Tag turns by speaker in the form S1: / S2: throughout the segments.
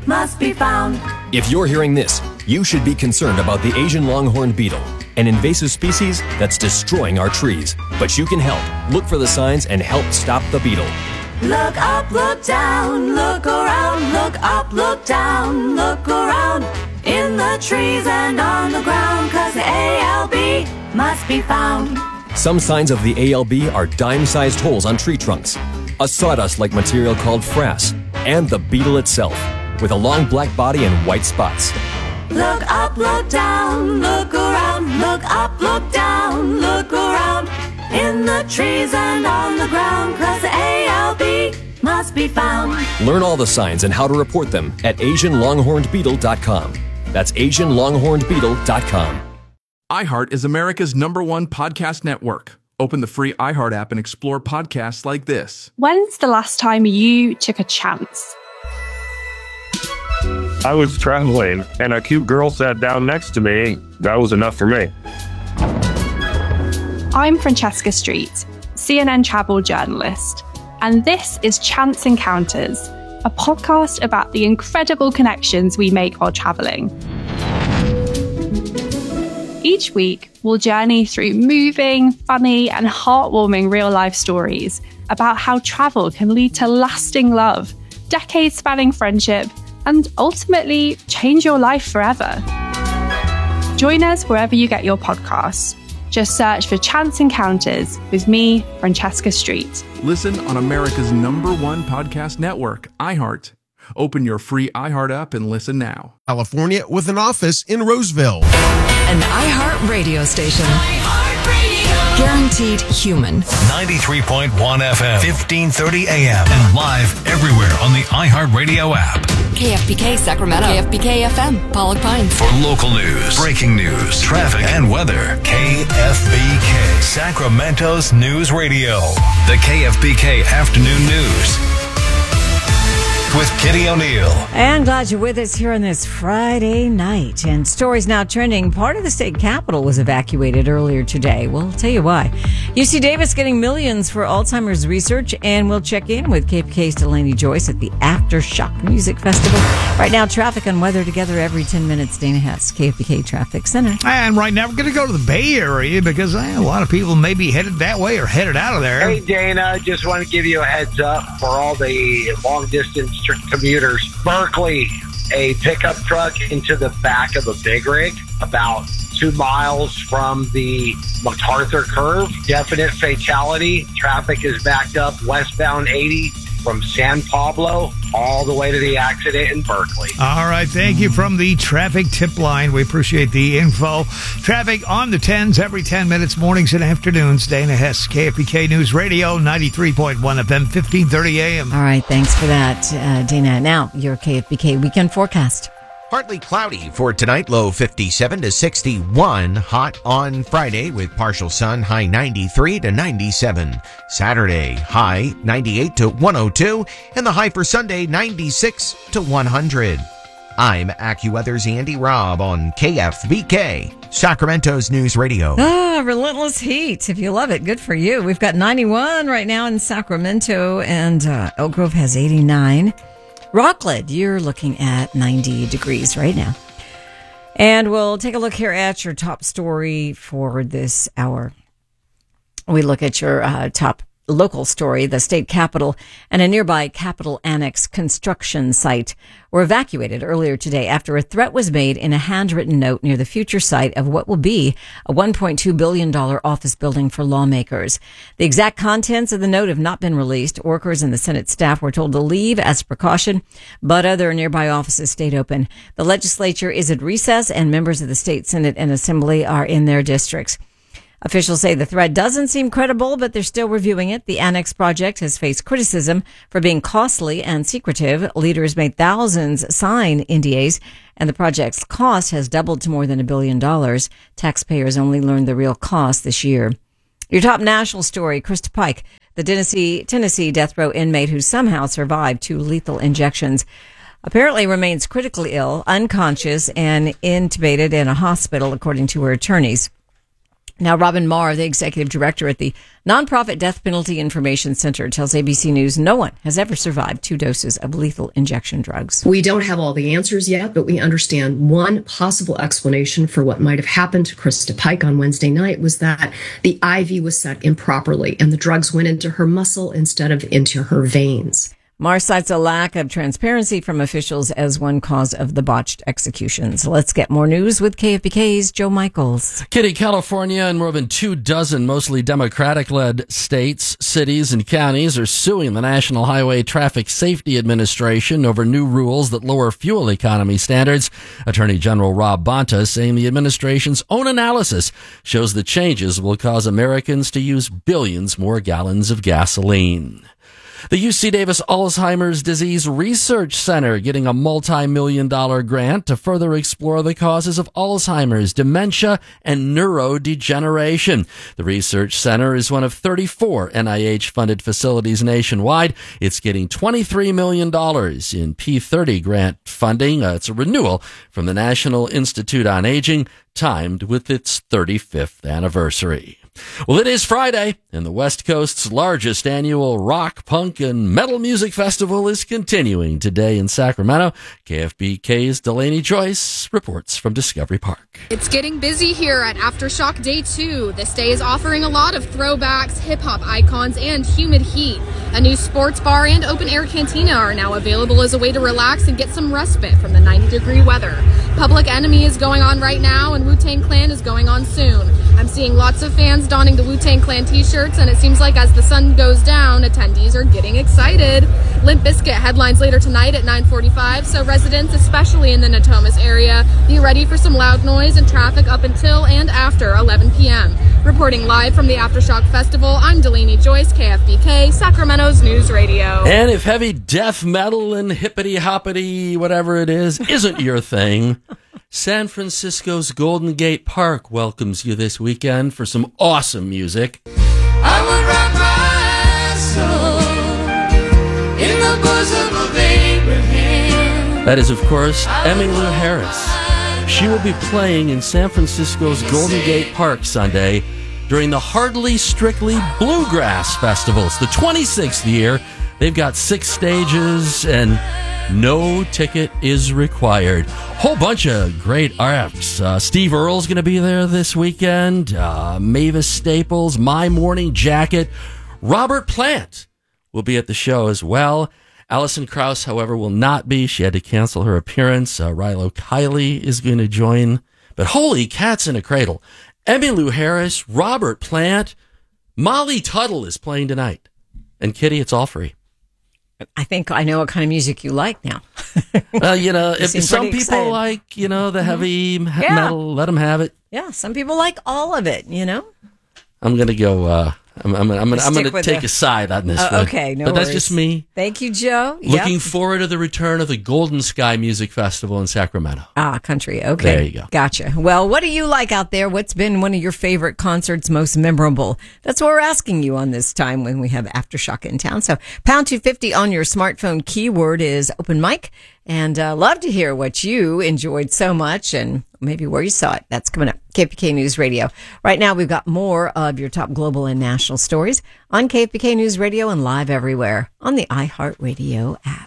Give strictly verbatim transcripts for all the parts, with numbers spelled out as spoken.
S1: must be found.
S2: If you're hearing this, you should be concerned about the Asian longhorn beetle, an invasive species that's destroying our trees. But you can help. Look for the signs and help stop the beetle.
S1: Look up, look down, look around, look up, look down, look around, in the trees and on the ground, 'cause the A L B must be found.
S2: Some signs of the A L B are dime-sized holes on tree trunks, a sawdust-like material called frass, and the beetle itself, with a long black body and white spots.
S1: Look up, look down, look around, look up, look down, look around, in the trees and on the ground, 'cause the A L B must be found.
S2: Learn all the signs and how to report them at asian longhorned beetle dot com. That's asian longhorned beetle dot com.
S3: iHeart is America's number one podcast network. Open the free iHeart app and explore podcasts like this.
S4: When's the last time you took a chance?
S5: I was traveling, and a cute girl sat down next to me. That was enough for me.
S4: I'm Francesca Street, C N N travel journalist, and this is Chance Encounters, a podcast about the incredible connections we make while traveling. Each week, we'll journey through moving, funny, and heartwarming real-life stories about how travel can lead to lasting love, decades-spanning friendship, and ultimately change your life forever. Join us wherever you get your podcasts. Just search for Chance Encounters with me, Francesca Street.
S3: Listen on America's number one podcast network, iHeart. Open your free iHeart app and listen now.
S6: California with an office in Roseville.
S7: An iHeart radio station. iHeart Radio. Guaranteed human.
S8: ninety-three point one F M, fifteen thirty A M, and live everywhere on the iHeart Radio app.
S7: K F B K Sacramento. K F B K F M, Pollock Pines.
S8: For local news, breaking news, traffic, and weather, K F B K, Sacramento's News Radio. The K F B K Afternoon News with Kitty O'Neill.
S9: And glad you're with us here on this Friday night. And stories now trending. Part of the state capitol was evacuated earlier today. We'll tell you why. U C Davis getting millions for Alzheimer's research. And we'll check in with K F B K's Delaney Joyce at the Aftershock Music Festival. Right now, traffic and weather together every ten minutes. Dana Hess, K F B K Traffic Center.
S10: And right now, we're going to go to the Bay Area because eh, a lot of people may be headed that way or headed out of there.
S11: Hey, Dana, just want to give you a heads up for all the long-distance commuters. Berkeley, a pickup truck into the back of a big rig about two miles from the MacArthur curve. Definite fatality. Traffic is backed up westbound eighty from San Pablo all the way to the accident in Berkeley.
S10: All right, thank you from the traffic tip line. We appreciate the info. Traffic on the tens every ten minutes, mornings and afternoons. Dana Hess, K F B K News Radio, ninety-three point one F M, fifteen thirty A M.
S9: All right, thanks for that, uh, Dana. Now, your K F B K weekend forecast.
S12: Partly cloudy for tonight, low fifty-seven to sixty-one. Hot on Friday with partial sun, high ninety-three to ninety-seven. Saturday, high ninety-eight to one oh two. And the high for Sunday, ninety-six to one hundred. I'm AccuWeather's Andy Robb on K F B K, Sacramento's News Radio.
S9: Ah, relentless heat. If you love it, good for you. We've got ninety-one right now in Sacramento, and uh, Elk Grove has eighty-nine. Rockland, you're looking at ninety degrees right now. And we'll take a look here at your top story for this hour. We look at your uh, top local story. The state capitol and a nearby Capitol Annex construction site were evacuated earlier today after a threat was made in a handwritten note near the future site of what will be a one point two billion dollars office building for lawmakers. The exact contents of the note have not been released. Workers and the Senate staff were told to leave as a precaution, but other nearby offices stayed open. The legislature is at recess, and members of the state Senate and Assembly are in their districts. Officials say the threat doesn't seem credible, but they're still reviewing it. The Annex project has faced criticism for being costly and secretive. Leaders made thousands sign N D As, and the project's cost has doubled to more than a billion dollars. Taxpayers only learned the real cost this year. Your top national story, Krista Pike, the Tennessee, Tennessee death row inmate who somehow survived two lethal injections, apparently remains critically ill, unconscious, and intubated in a hospital, according to her attorneys. Now, Robin Marr, the executive director at the nonprofit Death Penalty Information Center, tells A B C News no one has ever survived two doses of lethal injection drugs.
S13: We don't have all the answers yet, but we understand one possible explanation for what might have happened to Krista Pike on Wednesday night was that the I V was set improperly and the drugs went into her muscle instead of into her veins.
S9: Marr cites a lack of transparency from officials as one cause of the botched executions. Let's get more news with K F B K's Joe Michaels.
S14: Kitty, California and more than two dozen mostly Democratic-led states, cities, and counties are suing the National Highway Traffic Safety Administration over new rules that lower fuel economy standards. Attorney General Rob Bonta saying the administration's own analysis shows the changes will cause Americans to use billions more gallons of gasoline. The U C Davis Alzheimer's Disease Research Center getting a multi-million dollar grant to further explore the causes of Alzheimer's, dementia, and neurodegeneration. The research center is one of thirty-four N I H-funded facilities nationwide. It's getting twenty-three million dollars in P thirty grant funding. Uh, it's a renewal from the National Institute on Aging, timed with its thirty-fifth anniversary. Well, it is Friday, and the West Coast's largest annual rock, punk, and metal music festival is continuing today in Sacramento. K F B K's Delaney Joyce reports from Discovery Park.
S15: It's getting busy here at Aftershock Day two. This day is offering a lot of throwbacks, hip-hop icons, and humid heat. A new sports bar and open-air cantina are now available as a way to relax and get some respite from the ninety-degree weather. Public Enemy is going on right now, and Wu-Tang Clan is going on soon. I'm seeing lots of fans donning the Wu-Tang Clan t-shirts, and it seems like as the sun goes down, attendees are getting excited. Limp Bizkit headlines later tonight at nine forty-five, so residents, especially in the Natomas area, be ready for some loud noise and traffic up until and after eleven p.m. Reporting live from the Aftershock Festival, I'm Delaney Joyce, K F B K, Sacramento's News Radio.
S14: And if heavy death metal and hippity-hoppity, whatever it is, isn't your thing, San Francisco's Golden Gate Park welcomes you this weekend for some awesome music.
S1: I would wrap my soul in the bosom of Abraham.
S14: That is, of course, Emmylou Harris. She will be playing in San Francisco's Golden Gate Park Sunday during the Hardly Strictly Bluegrass Festival. It's the twenty-sixth year. They've got six stages and no ticket is required. Whole bunch of great acts. Uh, Steve Earle's going to be there this weekend. Uh, Mavis Staples, My Morning Jacket. Robert Plant will be at the show as well. Alison Krauss, however, will not be. She had to cancel her appearance. Uh, Rilo Kiley is going to join. But holy cats in a cradle. Emmylou Harris, Robert Plant, Molly Tuttle is playing tonight. And Kitty, it's all free.
S9: I think I know what kind of music you like now.
S14: uh, you know, if some people
S9: excited.
S14: like, you know, the heavy
S9: Mm-hmm.
S14: he-
S9: Yeah.
S14: metal, let them have it.
S9: Yeah, some people like all of it, you know?
S14: I'm going to go, uh, I'm, I'm, I'm going to I'm
S9: Stick
S14: going to
S9: with
S14: take
S9: the-
S14: a side on this
S9: Uh,
S14: one.
S9: okay, no
S14: But that's
S9: worries.
S14: just me.
S9: Thank you, Joe.
S14: Looking
S9: Yep.
S14: forward to the return of the Golden Sky Music Festival in Sacramento.
S9: Ah, country. Okay.
S14: There you go.
S9: Gotcha. Well, what do you like out there? What's been one of your favorite concerts, most memorable? That's what we're asking you on this time when we have Aftershock in town. So pound two fifty on your smartphone. Keyword is open mic. And uh, love to hear what you enjoyed so much and maybe where you saw it. That's coming up. K F B K News Radio. Right now, we've got more of your top global and national stories on K F B K News Radio and live everywhere on the iHeartRadio app.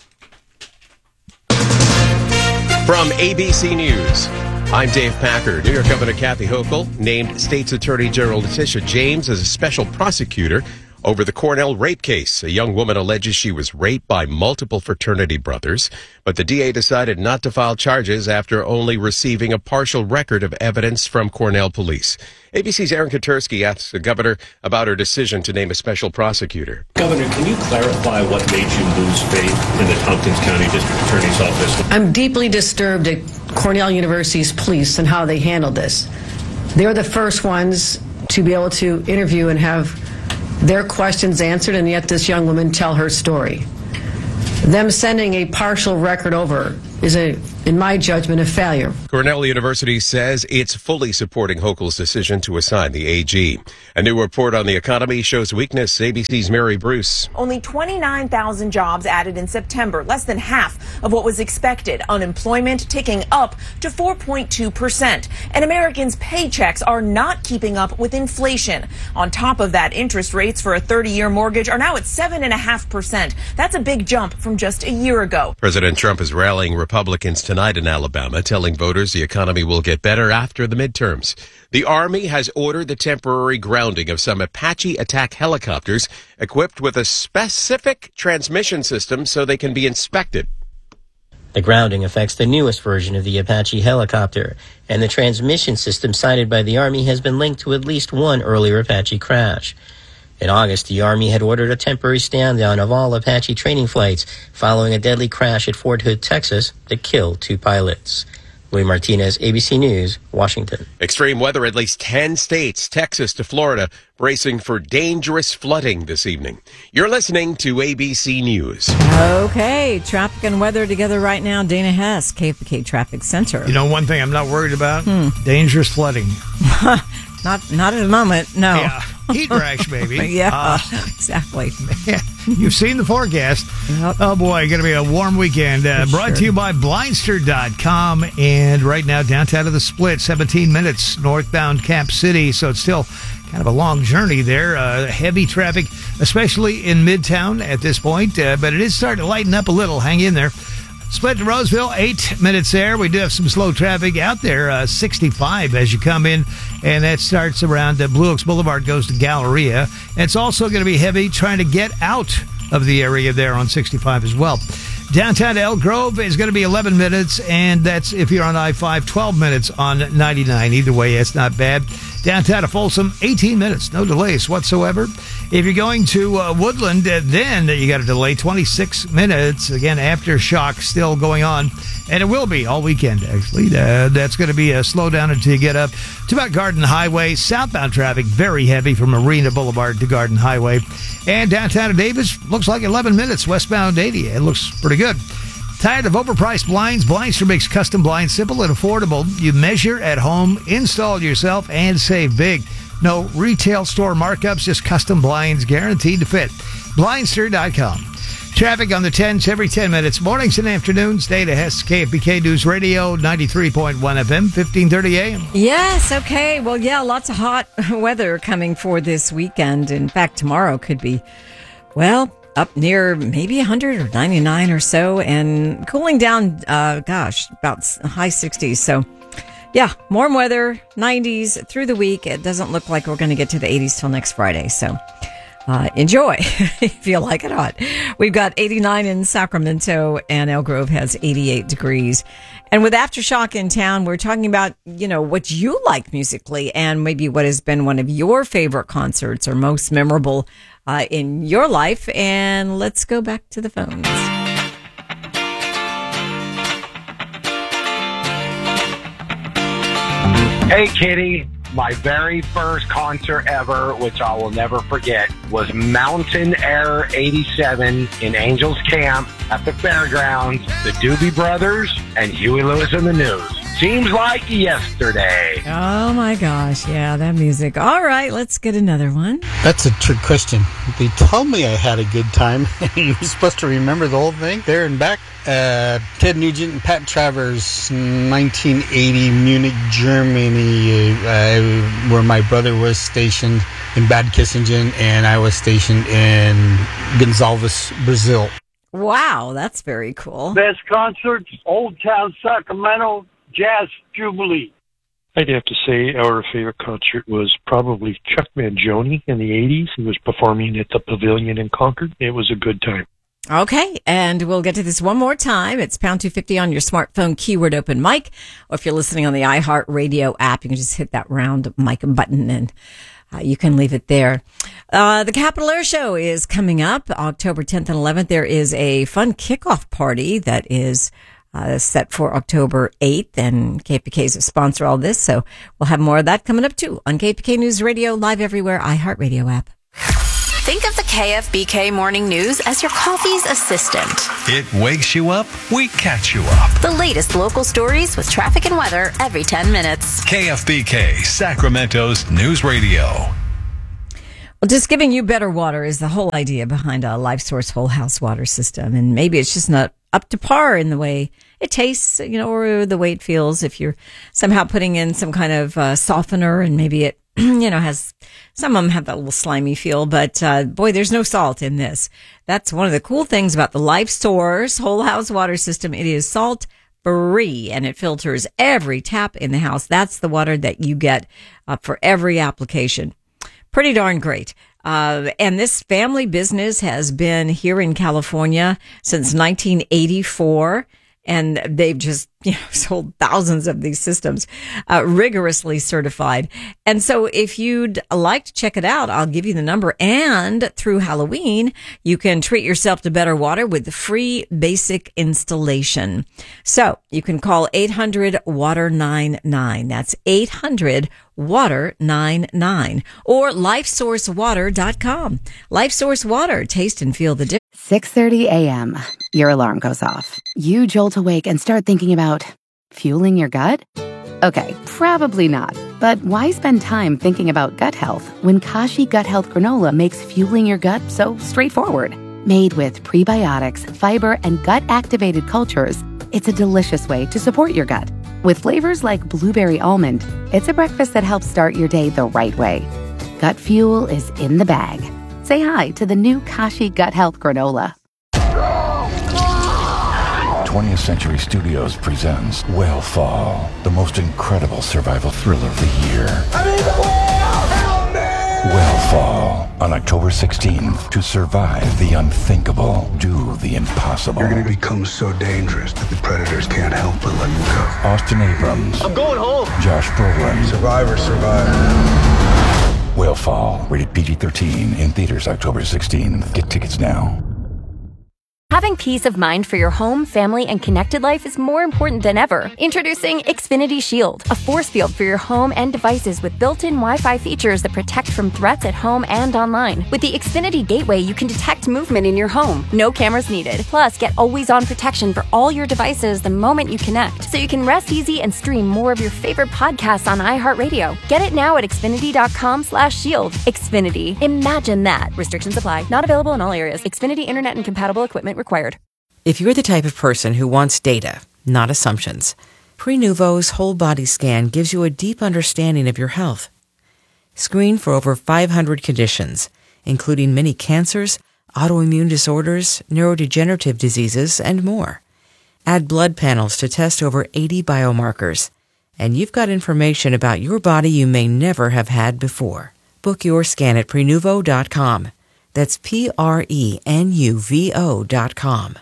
S16: From A B C News, I'm Dave Packer. New York Governor Kathy Hochul named State's Attorney General Letitia James as a special prosecutor over the Cornell rape case. A young woman alleges she was raped by multiple fraternity brothers, but the D A decided not to file charges after only receiving a partial record of evidence from Cornell police. A B C's Aaron Katursky asked the governor about her decision to name a special prosecutor.
S17: Governor, can you clarify what made you lose faith in the Tompkins County District Attorney's Office?
S18: I'm deeply disturbed at Cornell University's police and how they handled this. They're the first ones to be able to interview and have their questions answered, and yet this young woman tell her story. Them sending a partial record over is, a, in my judgment, a failure.
S16: Cornell University says it's fully supporting Hochul's decision to assign the A G. A new report on the economy shows weakness. A B C's Mary Bruce.
S19: Only twenty-nine thousand jobs added in September, less than half of what was expected. Unemployment ticking up to four point two percent. And Americans' paychecks are not keeping up with inflation. On top of that, interest rates for a thirty-year mortgage are now at seven point five percent. That's a big jump from just a year ago.
S16: President Trump is rallying Republicans tonight in Alabama, telling voters the economy will get better after the midterms. The Army has ordered the temporary grounding of some Apache attack helicopters equipped with a specific transmission system so they can be inspected.
S20: The grounding affects the newest version of the Apache helicopter, and the transmission system cited by the Army has been linked to at least one earlier Apache crash. In August, the Army had ordered a temporary stand-down of all Apache training flights following a deadly crash at Fort Hood, Texas, that killed two pilots. Louis Martinez, A B C News, Washington.
S16: Extreme weather, at least ten states, Texas to Florida, bracing for dangerous flooding this evening. You're listening to A B C News.
S9: Okay, traffic and weather together right now. Dana Hess, K F B K Traffic Center.
S10: You know one thing I'm not worried about?
S9: Hmm.
S10: Dangerous flooding.
S9: Not not at the moment, no.
S10: Yeah, heat rash, baby.
S9: yeah,
S10: uh,
S9: exactly.
S10: Man, you've seen the forecast.
S9: Yep.
S10: Oh, boy, going to be a warm weekend. Uh, brought
S9: sure.
S10: to you by Blindster dot com. And right now, downtown of the Split, seventeen minutes northbound Cap City. So it's still kind of a long journey there. Uh, heavy traffic, especially in Midtown at this point. Uh, but it is starting to lighten up a little. Hang in there. Split to Roseville, eight minutes there. We do have some slow traffic out there, uh, sixty-five as you come in, and that starts around uh, Blue Oaks Boulevard, goes to Galleria. And it's also going to be heavy trying to get out of the area there on sixty-five as well. Downtown to Elk Grove is going to be eleven minutes, and that's if you're on I five, twelve minutes on ninety-nine. Either way, it's not bad. Downtown to Folsom, eighteen minutes, no delays whatsoever. If you're going to uh, Woodland, uh, then you got a delay, twenty-six minutes. Again, aftershock still going on, and it will be all weekend, actually. Uh, that's going to be a slowdown until you get up to about Garden Highway. Southbound traffic, very heavy from Marina Boulevard to Garden Highway. And downtown to Davis, looks like eleven minutes, westbound eighty. It looks pretty good. Tired of overpriced blinds? Blindster makes custom blinds simple and affordable. You measure at home, install yourself, and save big. No retail store markups, just custom blinds guaranteed to fit. Blindster dot com. Traffic on the tens every ten minutes, mornings and afternoons. Dana Hess, K F B K News Radio, ninety-three point one F M, fifteen thirty A M.
S9: Yes, okay. Well, yeah, lots of hot weather coming for this weekend. In fact, tomorrow could be, well, up near maybe one hundred or ninety-nine or so, and cooling down, uh, gosh, about high sixties. So, yeah, warm weather, nineties through the week. It doesn't look like we're going to get to the eighties till next Friday. So, uh, enjoy if you like it hot. We've got eighty-nine in Sacramento, and Elk Grove has eighty-eight degrees. And with Aftershock in town, we're talking about, you know, what you like musically and maybe what has been one of your favorite concerts or most memorable uh, in your life. And let's go back to the phones.
S11: Hey, Kitty. My very first concert ever, which I will never forget, was Mountain Air eighty-seven in Angels Camp at the fairgrounds. The Doobie Brothers and Huey Lewis and the News. Seems like yesterday.
S9: Oh, my gosh. Yeah, that music. All right, let's get another one.
S21: That's a trick question. They told me I had a good time, and you're supposed to remember the whole thing. There and back. Uh, Ted Nugent and Pat Travers, nineteen eighty, Munich, Germany, uh, where my brother was stationed in Bad Kissingen, and I was stationed in Gonçalves, Brazil.
S9: Wow, that's very cool.
S22: Best concerts, Old Town Sacramento, Jazz Jubilee.
S23: I'd have to say our favorite concert was probably Chuck Mangione in the eighties. He was performing at the Pavilion in Concord. It was a good time.
S9: Okay, and we'll get to this one more time. It's pound two fifty on your smartphone, keyword open mic, or if you're listening on the iHeartRadio app, you can just hit that round mic button and uh, you can leave it there. Uh, the Capitol Air Show is coming up October tenth and eleventh. There is a fun kickoff party that is uh, set for October eighth, and K P K is a sponsor of all this, so we'll have more of that coming up too on K P K News Radio, live everywhere, iHeartRadio app.
S2: Think of the K F B K Morning News as your coffee's assistant.
S8: It wakes you up, we catch you up.
S2: The latest local stories with traffic and weather every ten minutes.
S8: K F B K, Sacramento's News Radio.
S9: Well, just giving you better water is the whole idea behind a Life Source whole house water system. And maybe it's just not up to par in the way it tastes, you know, or the way it feels. If you're somehow putting in some kind of uh, softener and maybe it, you know, has, some of them have that little slimy feel, but uh, boy, there's no salt in this. That's one of the cool things about the Life Source whole house water system. It is salt free and it filters every tap in the house. That's the water that you get uh, for every application. Pretty darn great. Uh, and this family business has been here in California since nineteen eighty-four. And they've just, you know, sold thousands of these systems, uh, rigorously certified. And so if you'd like to check it out, I'll give you the number. And through Halloween, you can treat yourself to better water with the free basic installation. So you can call eight hundred water ninety-nine. That's eight hundred water ninety-nine or life source water dot com. LifeSource Water. Taste and feel the difference.
S4: six thirty a.m. Your alarm goes off. You jolt awake and start thinking about fueling your gut? Okay, probably not. But why spend time thinking about gut health when Kashi Gut Health Granola makes fueling your gut so straightforward? Made with prebiotics, fiber, and gut-activated cultures, it's a delicious way to support your gut. With flavors like blueberry almond, it's a breakfast that helps start your day the right way. Gut fuel is in the bag. Say hi to the new Kashi Gut Health Granola.
S5: twentieth Century Studios presents Whale Fall, the most incredible survival thriller of the year. I mean, the whale! Help me! Whale Fall, on October sixteenth. To survive the unthinkable, do the impossible.
S24: You're going to become so dangerous that the predators can't help but let you go.
S5: Austin Abrams.
S24: I'm going home.
S5: Josh Brolin.
S24: Survivor, survivor.
S5: Whale Fall, rated P G thirteen, in theaters October sixteenth. Get tickets now.
S25: Having peace of mind for your home, family, and connected life is more important than ever. Introducing Xfinity Shield, a force field for your home and devices with built-in Wi-Fi features that protect from threats at home and online. With the Xfinity Gateway, you can detect movement in your home. No cameras needed. Plus, get always-on protection for all your devices the moment you connect, so you can rest easy and stream more of your favorite podcasts on iHeartRadio. Get it now at Xfinity.com slash shield. Xfinity. Imagine that. Restrictions apply. Not available in all areas. Xfinity Internet and compatible equipment required.
S26: If you're the type of person who wants data, not assumptions, Prenuvo's whole body scan gives you a deep understanding of your health. Screen for over five hundred conditions, including many cancers, autoimmune disorders, neurodegenerative diseases, and more. Add blood panels to test over eighty biomarkers, and you've got information about your body you may never have had before. Book your scan at Prenuvo dot com. That's P R E N U V O dot com.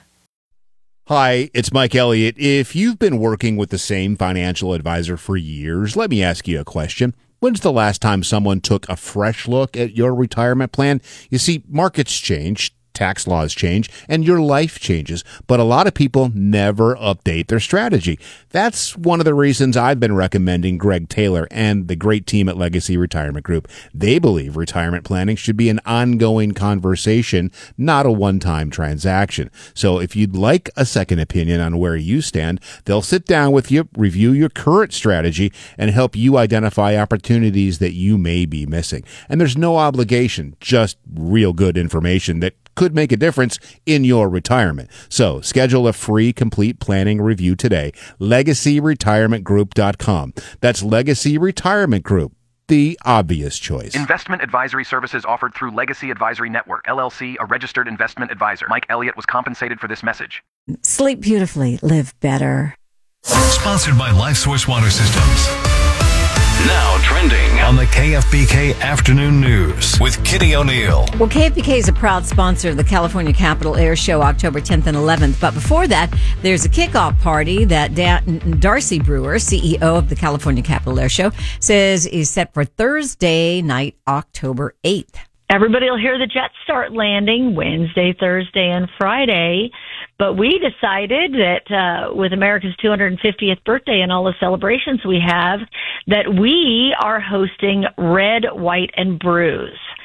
S27: Hi, it's Mike Elliott. If you've been working with the same financial advisor for years, let me ask you a question. When's the last time someone took a fresh look at your retirement plan? You see, markets change, tax laws change, and your life changes, but a lot of people never update their strategy. That's one of the reasons I've been recommending Greg Taylor and the great team at Legacy Retirement Group. They believe retirement planning should be an ongoing conversation, not a one-time transaction. So if you'd like a second opinion on where you stand, they'll sit down with you, review your current strategy, and help you identify opportunities that you may be missing. And there's no obligation, just real good information that could make a difference in your retirement. So schedule a free complete planning review today. Legacy Retirement Group dot com. That's Legacy Retirement Group, the obvious choice.
S28: Investment advisory services offered through Legacy Advisory Network, L L C, a registered investment advisor. Mike Elliott was compensated for this message.
S9: Sleep beautifully, live better.
S8: Sponsored by LifeSource Water Systems. Now trending on the K F B K Afternoon News with Kitty O'Neill.
S9: Well, K F B K is a proud sponsor of the California Capital Air Show October tenth and eleventh. But before that, there's a kickoff party that da- Darcy Brewer, C E O of the California Capital Air Show, says is set for Thursday night, October eighth.
S29: Everybody will hear the jets start landing Wednesday, Thursday, and Friday. But we decided that uh, with America's two hundred fiftieth birthday and all the celebrations we have, that we are hosting Red, White, and Brews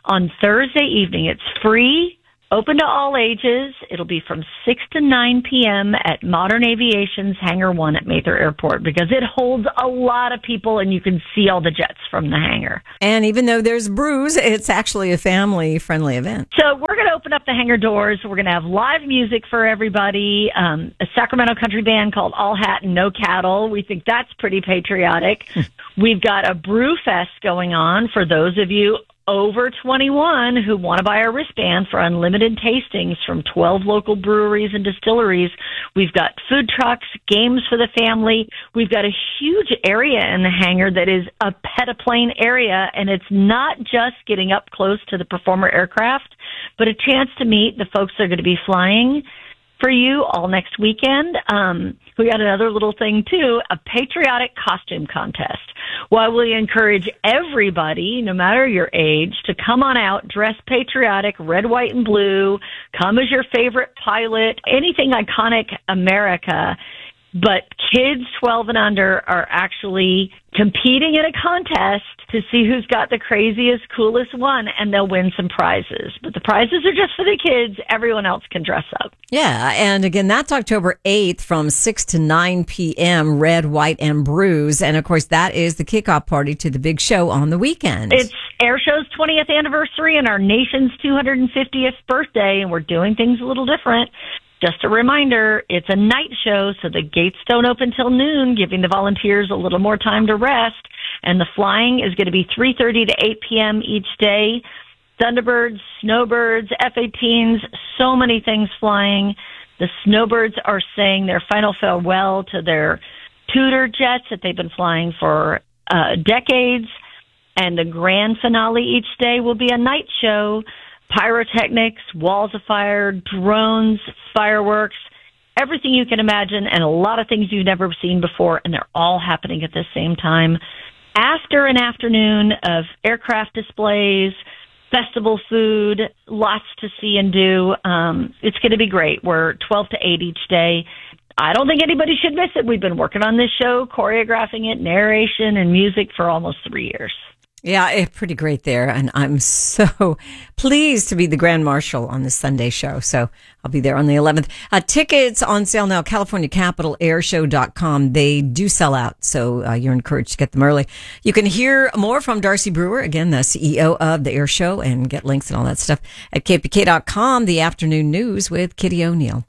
S29: on Thursday evening. It's free, open to all ages. It'll be from six to nine p.m. at Modern Aviation's Hangar one at Mather Airport because it holds a lot of people and you can see all the jets from the hangar.
S9: And even though there's brews, it's actually a family-friendly event.
S29: So we're going to open up the hangar doors. We're going to have live music for everybody, um, a Sacramento country band called All Hat and No Cattle. We think that's pretty patriotic. We've got a brew fest going on for those of you over twenty-one who want to buy a wristband for unlimited tastings from twelve local breweries and distilleries. We've got food trucks, games for the family. We've got a huge area in the hangar that is a petaplane area, and it's not just getting up close to the Performer aircraft, but a chance to meet the folks that are going to be flying for you all next weekend. Um, we got another little thing, too, a patriotic costume contest. While we encourage everybody, no matter your age, to come on out, dress patriotic, red, white, and blue, come as your favorite pilot, anything iconic America. But kids twelve and under are actually competing in a contest to see who's got the craziest, coolest one, and they'll win some prizes. But the prizes are just for the kids. Everyone else can dress up.
S9: Yeah, and again, that's October eighth from six to nine p.m., Red, White, and Brews. And, of course, that is the kickoff party to the big show on the weekend.
S29: It's Airshow's twentieth anniversary and our nation's two hundred fiftieth birthday, and we're doing things a little different. Just a reminder, it's a night show, so the gates don't open till noon, giving the volunteers a little more time to rest. And the flying is going to be three thirty to eight p.m. each day. Thunderbirds, Snowbirds, F eighteens, so many things flying. The Snowbirds are saying their final farewell to their Tudor jets that they've been flying for uh, decades. And the grand finale each day will be a night show. Pyrotechnics, walls of fire, drones, fireworks, everything you can imagine, and a lot of things you've never seen before, and they're all happening at the same time. After an afternoon of aircraft displays, festival food, lots to see and do. Um, it's going to be great. We're twelve to eight each day. I don't think anybody should miss it. We've been working on this show, choreographing it, narration, and music for almost three years.
S9: Yeah, it's pretty great there. And I'm so pleased to be the Grand Marshal on this Sunday show. So I'll be there on the eleventh. Uh, tickets on sale now, California Capital Air Show dot com. They do sell out, so uh, you're encouraged to get them early. You can hear more from Darcy Brewer, again, the C E O of the Air Show, and get links and all that stuff at K P K dot com, the afternoon news with Kitty O'Neill.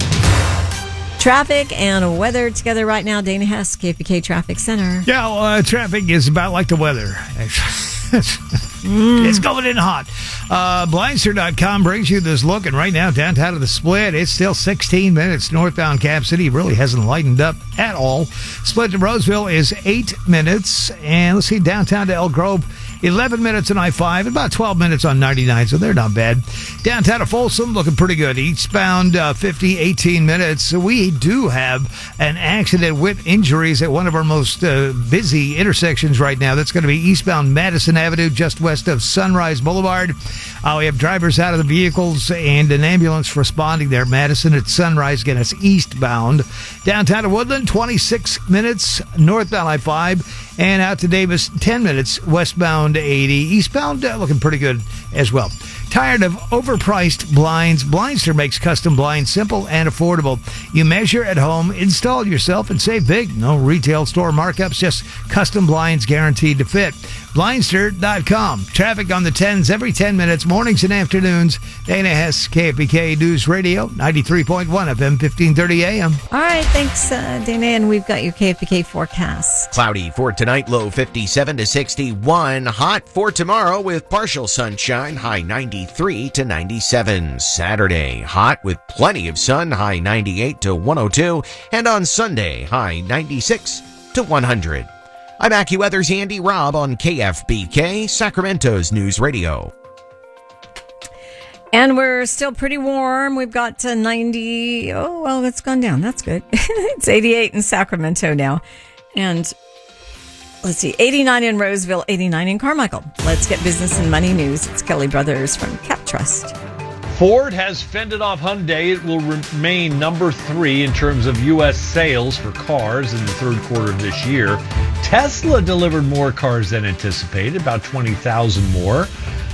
S9: Traffic and weather together right now. Dana Hess, K P K Traffic Center.
S10: Yeah, well, uh, traffic is about like the weather. mm. It's going in hot. Uh, Blindster dot com brings you this look, and right now, downtown of the Split, it's still sixteen minutes. Northbound Cap City really hasn't lightened up at all. Split to Roseville is eight minutes. And let's see, downtown to Elk Grove, eleven minutes on I five, and about twelve minutes on ninety-nine, so they're not bad. Downtown to Folsom, looking pretty good. Eastbound, uh, fifty, eighteen minutes. So we do have an accident with injuries at one of our most uh, busy intersections right now. That's going to be eastbound Madison Avenue, just west of Sunrise Boulevard. Uh, we have drivers out of the vehicles and an ambulance responding there. Madison at Sunrise, again, it's eastbound. Downtown to Woodland, twenty-six minutes, northbound I five. And out to Davis, ten minutes, westbound eighty. Eastbound, uh, looking pretty good as well. Tired of overpriced blinds? Blindster makes custom blinds simple and affordable. You measure at home, install yourself, and save big. No retail store markups, just custom blinds guaranteed to fit. Blindster dot com. Traffic on the tens every ten minutes, mornings and afternoons. Dana Hess, K P K News Radio, ninety-three point one F M, fifteen thirty A M.
S9: All right, thanks, uh, Dana. And we've got your K P K forecast.
S1: Cloudy for tonight, low fifty-seven to sixty-one. Hot for tomorrow with partial sunshine, high ninety-three to ninety-seven. Saturday, hot with plenty of sun, high ninety-eight to one oh two. And on Sunday, high ninety-six to one hundred. I'm AccuWeather's Andy Robb on K F B K, Sacramento's News Radio.
S9: And we're still pretty warm. We've got to ninety. Oh, well, it's gone down. That's good. It's eighty-eight in Sacramento now. And let's see, eighty-nine in Roseville, eighty-nine in Carmichael. Let's get business and money news. It's Kelly Brothers from Cap Trust.
S3: Ford has fended off Hyundai. It will remain number three in terms of U S sales for cars in the third quarter of this year. Tesla delivered more cars than anticipated, about twenty thousand more.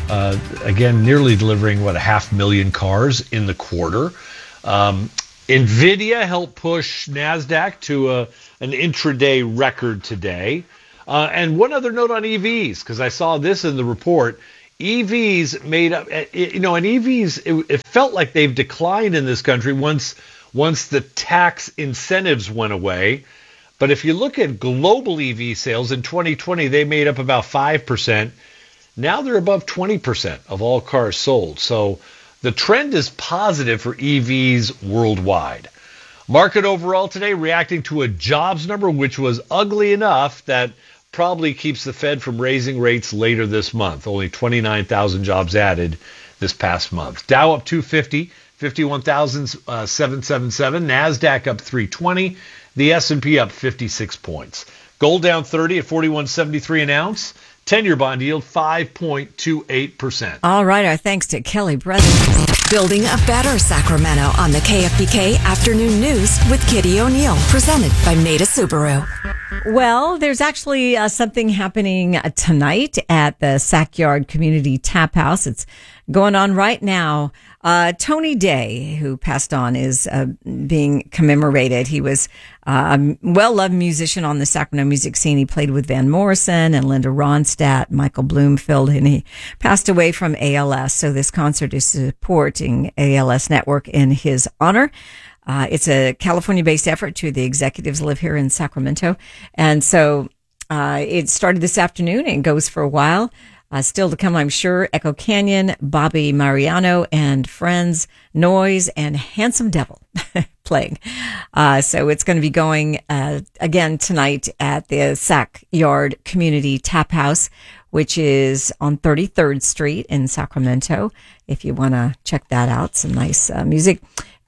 S3: Uh, again, nearly delivering, what, a half million cars in the quarter. Um, NVIDIA helped push NASDAQ to a, an intraday record today. Uh, and one other note on E Vs, because I saw this in the report. E Vs made up, you know, and E Vs, it, it felt like they've declined in this country once once the tax incentives went away. But if you look at global E V sales in twenty twenty, they made up about five percent. Now they're above twenty percent of all cars sold. So the trend is positive for E Vs worldwide. Market overall today reacting to a jobs number which was ugly enough that probably keeps the Fed from raising rates later this month. Only twenty-nine thousand jobs added this past month. Dow up two fifty, fifty-one thousand seven hundred seventy-seven. NASDAQ up three twenty. The S and P up fifty-six points. Gold down thirty at forty-one seventy-three an ounce. ten-year bond yield five point two eight percent.
S9: All right, our thanks to Kelly Brothers.
S2: Building a better Sacramento on the K F B K Afternoon News with Kitty O'Neill, presented by Maida Subaru.
S9: Well, there's actually uh, something happening uh, tonight at the Sackyard Community Tap House. It's going on right now. Uh, Tony Day, who passed on, is uh, being commemorated. He was uh, a well-loved musician on the Sacramento music scene. He played with Van Morrison and Linda Ronstadt, Michael Bloomfield, and he passed away from A L S. So this concert is supporting A L S Network in his honor. Uh, it's a California-based effort to the executives live here in Sacramento. And so uh, it started this afternoon and goes for a while. Uh, still to come, I'm sure, Echo Canyon, Bobby Mariano and Friends, Noise, and Handsome Devil playing. Uh, so it's going to be going uh, again tonight at the Sac Yard Community Tap House, which is on thirty-third Street in Sacramento. If you want to check that out, some nice uh, music.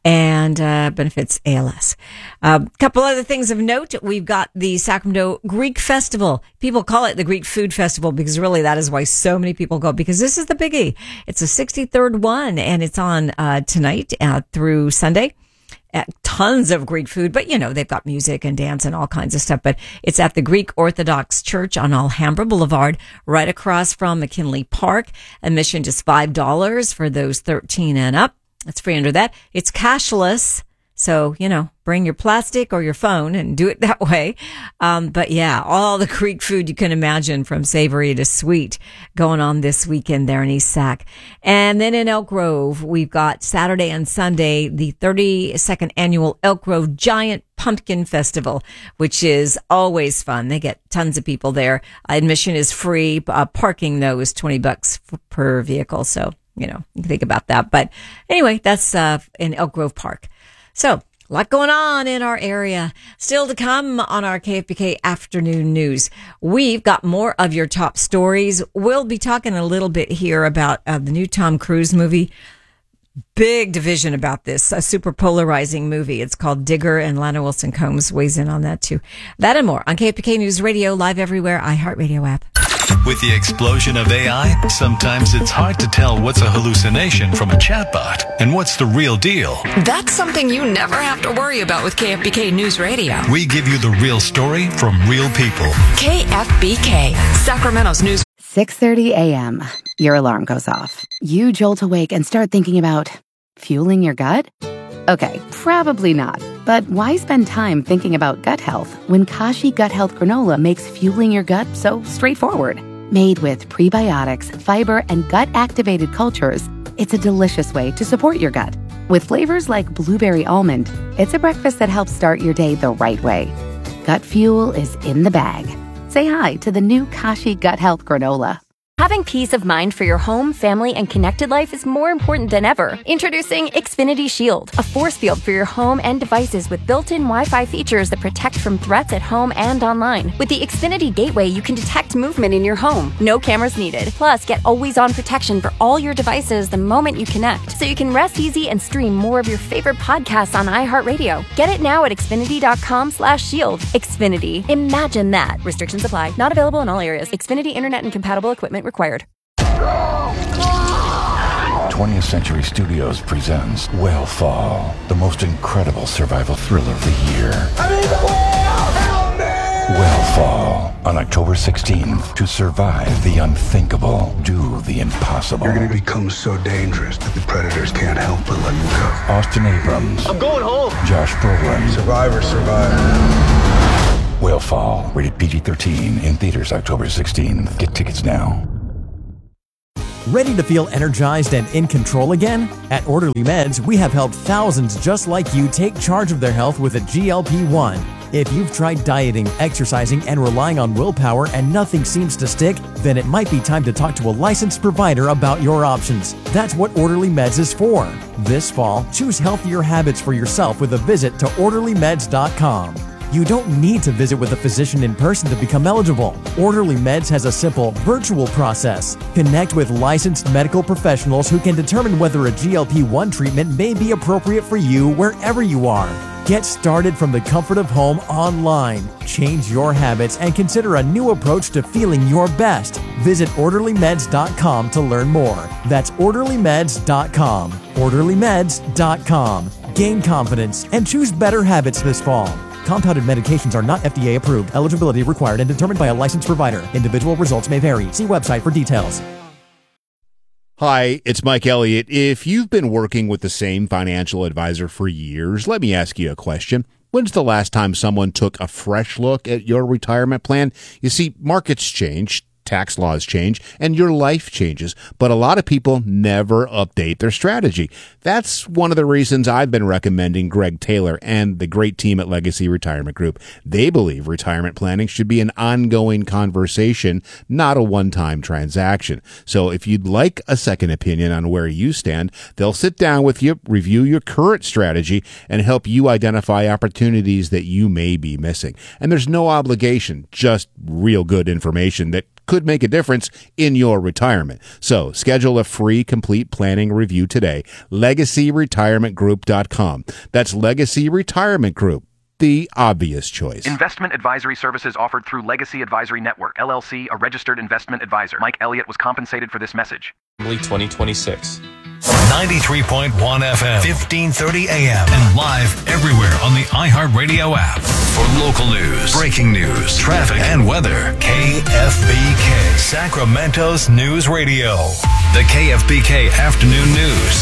S9: And uh, benefits A L S. A uh, couple other things of note. We've got the Sacramento Greek Festival. People call it the Greek Food Festival because really that is why so many people go, because this is the biggie. It's the sixty-third one, and it's on uh, tonight uh, through Sunday. At tons of Greek food, but you know, they've got music and dance and all kinds of stuff. But it's at the Greek Orthodox Church on Alhambra Boulevard, right across from McKinley Park. Admission just five dollars for those thirteen and up. It's free under that. It's cashless. So, you know, bring your plastic or your phone and do it that way. Um, but yeah, all the Greek food you can imagine, from savory to sweet, going on this weekend there in East Sac. And then in Elk Grove, we've got Saturday and Sunday, the thirty-second annual Elk Grove Giant Pumpkin Festival, which is always fun. They get tons of people there. Admission is free. Uh, parking, though, is twenty bucks f- per vehicle. So, you know, you can think about that. But anyway, that's uh, in Elk Grove Park. So, a lot going on in our area. Still to come on our K F B K Afternoon News. We've got more of your top stories. We'll be talking a little bit here about uh, the new Tom Cruise movie. Big division about this, a super polarizing movie. It's called Digger, and Lana Wilson Combs weighs in on that too. That and more on K F B K News Radio, live everywhere, iHeartRadio app.
S8: With the explosion of A I, sometimes it's hard to tell what's a hallucination from a chatbot and what's the real deal.
S2: That's something you never have to worry about with K F B K News Radio.
S8: We give you the real story from real people.
S2: K F B K, Sacramento's news.
S4: six thirty a.m. Your alarm goes off. You jolt awake and start thinking about fueling your gut? Okay, probably not. But why spend time thinking about gut health when Kashi Gut Health Granola makes fueling your gut so straightforward? Made with prebiotics, fiber, and gut-activated cultures, it's a delicious way to support your gut. With flavors like blueberry almond, it's a breakfast that helps start your day the right way. Gut fuel is in the bag. Say hi to the new Kashi Gut Health Granola.
S25: Having peace of mind for your home, family, and connected life is more important than ever. Introducing Xfinity Shield, a force field for your home and devices with built-in Wi-Fi features that protect from threats at home and online. With the Xfinity Gateway, you can detect movement in your home. No cameras needed. Plus, get always-on protection for all your devices the moment you connect, so you can rest easy and stream more of your favorite podcasts on iHeartRadio. Get it now at Xfinity.com slash shield. Xfinity. Imagine that. Restrictions apply. Not available in all areas. Xfinity Internet and compatible equipment required.
S5: twentieth Century Studios presents Whale the most incredible survival thriller of the year.
S24: I mean, the whale! Help me!
S5: Whale On October sixteenth, to survive the unthinkable, do the impossible.
S24: You're going to become so dangerous that the predators can't help but let you go.
S5: Austin Abrams.
S24: I'm going home.
S5: Josh Brolin.
S24: Survivor, survivor.
S5: Whale Fall. Rated P G thirteen. In theaters October sixteenth. Get tickets now.
S6: Ready to feel energized and in control again? At Orderly Meds, we have helped thousands just like you take charge of their health with a G L P one. If you've tried dieting, exercising, and relying on willpower and nothing seems to stick, then it might be time to talk to a licensed provider about your options. That's what Orderly Meds is for. This fall, choose healthier habits for yourself with a visit to orderly meds dot com. You don't need to visit with a physician in person to become eligible. Orderly Meds has a simple, virtual process. Connect with licensed medical professionals who can determine whether a G L P one treatment may be appropriate for you wherever you are. Get started from the comfort of home online. Change your habits and consider a new approach to feeling your best. Visit orderly meds dot com to learn more. That's orderly meds dot com. orderly meds dot com. Gain confidence and choose better habits this fall. Compounded medications are not F D A approved. Eligibility required and determined by a licensed provider. Individual results may vary. See website for details.
S27: Hi, it's Mike Elliott. If you've been working with the same financial advisor for years, let me ask you a question. When's the last time someone took a fresh look at your retirement plan? You see, markets change, tax laws change, and your life changes, but a lot of people never update their strategy. That's one of the reasons I've been recommending Greg Taylor and the great team at Legacy Retirement Group. They believe retirement planning should be an ongoing conversation, not a one-time transaction. So if you'd like a second opinion on where you stand, they'll sit down with you, review your current strategy, and help you identify opportunities that you may be missing. And there's no obligation, just real good information that could make a difference in your retirement. So schedule a free complete planning review today. legacy retirement group dot com. That's Legacy Retirement Group, the obvious choice.
S28: Investment advisory services offered through Legacy Advisory Network, L L C, a registered investment advisor. Mike Elliott was compensated for this message.
S7: twenty twenty-six.
S8: ninety-three point one F M, fifteen thirty A M, and live everywhere on the iHeartRadio app. For local news, breaking news, traffic, and weather, K F B K, Sacramento's News Radio. The K F B K Afternoon News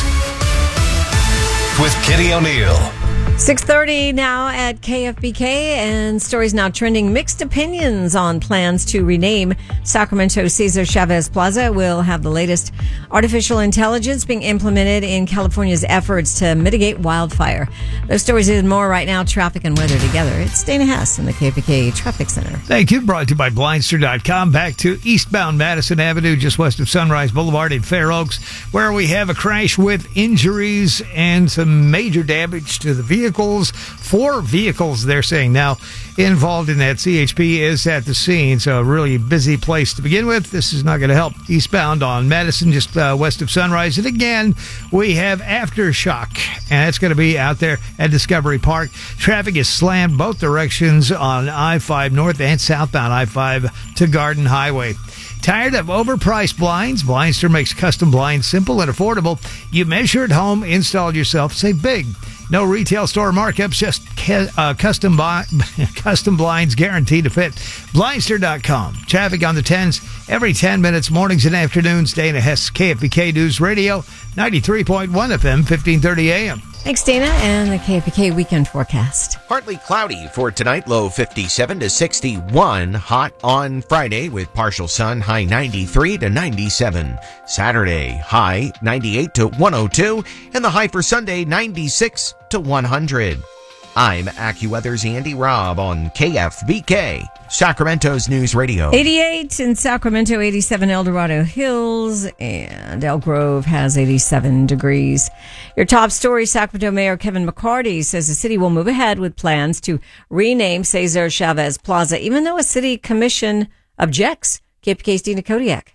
S8: with Kitty O'Neill.
S9: six thirty now at K F B K, and stories now trending. Mixed opinions on plans to rename Sacramento Cesar Chavez Plaza. Will have the latest artificial intelligence being implemented in California's efforts to mitigate wildfire. Those stories and more right now, traffic and weather together. It's Dana Hess in the K F B K Traffic Center.
S10: Thank you. Brought to you by Blindster dot com. Back to eastbound Madison Avenue, just west of Sunrise Boulevard in Fair Oaks, where we have a crash with injuries and some major damage to the vehicle. Vehicles, four vehicles, they're saying now, involved in that. C H P is at the scene, so a really busy place to begin with. This is not going to help. Eastbound on Madison, just uh, west of Sunrise. And again, we have Aftershock, and it's going to be out there at Discovery Park. Traffic is slammed both directions on I five north and southbound I five to Garden Highway. Tired of overpriced blinds? Blindster makes custom blinds simple and affordable. You measure at home, install it yourself, save big. No retail store markups, just uh, custom buy, custom blinds guaranteed to fit. Blindster dot com. Traffic on the tens every ten minutes, mornings and afternoons. Dana Hess, K F B K News Radio, ninety-three point one F M, fifteen thirty A M.
S9: Thanks, Dana, and the K F B K weekend forecast.
S1: Partly cloudy for tonight, low fifty-seven to sixty-one. Hot on Friday with partial sun, high ninety-three to ninety-seven. Saturday, high ninety-eight to one oh two, and the high for Sunday, ninety-six to one hundred. I'm AccuWeather's Andy Robb on K F B K, Sacramento's News Radio.
S9: eighty-eight in Sacramento, eighty-seven El Dorado Hills, and Elk Grove has eighty-seven degrees. Your top story, Sacramento Mayor Kevin McCarty says the city will move ahead with plans to rename Cesar Chavez Plaza, even though a city commission objects. K F B K's Dina Kodiak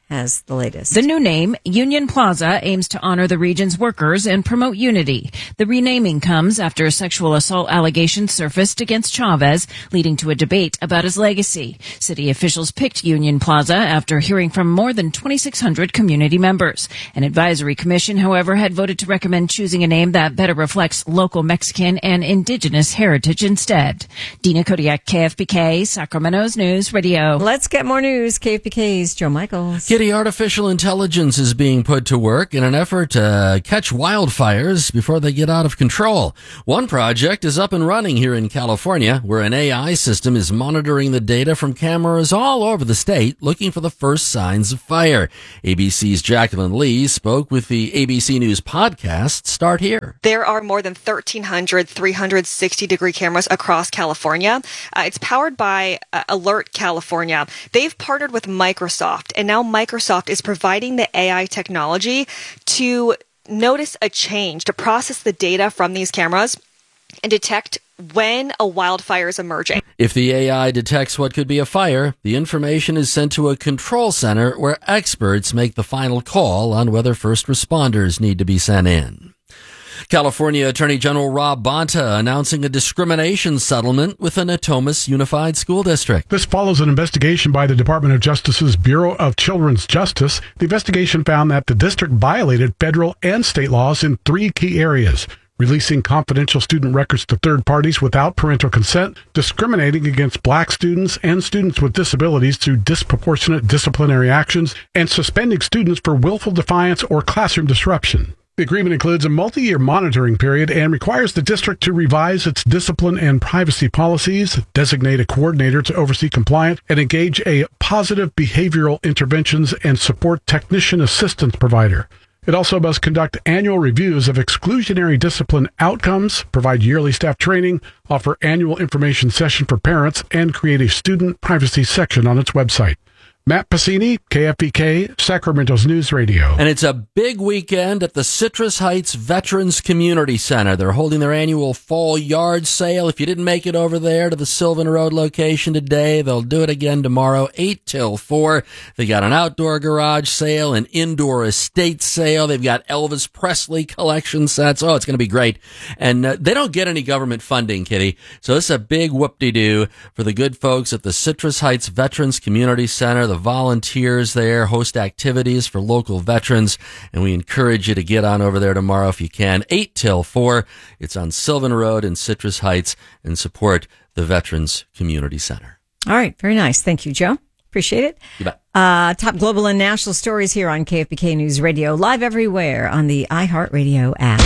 S9: has the latest.
S12: The new name, Union Plaza, aims to honor the region's workers and promote unity. The renaming comes after sexual assault allegations surfaced against Chavez, leading to a debate about his legacy. City officials picked Union Plaza after hearing from more than twenty-six hundred community members. An advisory commission, however, had voted to recommend choosing a name that better reflects local Mexican and indigenous heritage instead. Dina Kodiak, K F B K, Sacramento's News Radio.
S9: Let's get more news. K F B K's Joe Michaels.
S13: Kitty, artificial intelligence is being put to work in an effort to catch wildfires before they get out of control. One project is up and running here in California, where an A I system is monitoring the data from cameras all over the state, looking for the first signs of fire. A B C's Jacqueline Lee spoke with the A B C News podcast. Start here.
S14: There are more than thirteen hundred three hundred sixty degree cameras across California. Uh, it's powered by uh, Alert California. They've partnered with Microsoft, and now Microsoft is providing the A I technology to notice a change, to process the data from these cameras and detect when a wildfire is emerging.
S13: If the A I detects what could be a fire, the information is sent to a control center where experts make the final call on whether first responders need to be sent in. California Attorney General Rob Bonta announcing a discrimination settlement with the Natomas Unified School District.
S15: This follows an investigation by the Department of Justice's Bureau of Children's Justice. The investigation found that the district violated federal and state laws in three key areas: releasing confidential student records to third parties without parental consent, discriminating against black students and students with disabilities through disproportionate disciplinary actions, and suspending students for willful defiance or classroom disruption. The agreement includes a multi-year monitoring period and requires the district to revise its discipline and privacy policies, designate a coordinator to oversee compliance, and engage a positive behavioral interventions and support technician assistance provider. It also must conduct annual reviews of exclusionary discipline outcomes, provide yearly staff training, offer annual information session for parents, and create a student privacy section on its website. Matt Pacini, K F B K, Sacramento's News Radio.
S13: And it's a big weekend at the Citrus Heights Veterans Community Center. They're holding their annual fall yard sale. If you didn't make it over there to the Sylvan Road location today, they'll do it again tomorrow, eight till four. They got an outdoor garage sale, an indoor estate sale. They've got Elvis Presley collection sets. Oh, it's going to be great. And uh, they don't get any government funding, Kitty. So this is a big whoop-de-doo for the good folks at the Citrus Heights Veterans Community Center. The volunteers there host activities for local veterans, and we encourage you to get on over there tomorrow if you can, eight till four. It's on Sylvan Road in Citrus Heights, and support the Veterans Community Center.
S9: All right. Very nice. Thank you, Joe. Appreciate it.
S13: You bet.
S9: Uh, top global and national stories here on K F B K News Radio, live everywhere on the iHeartRadio app.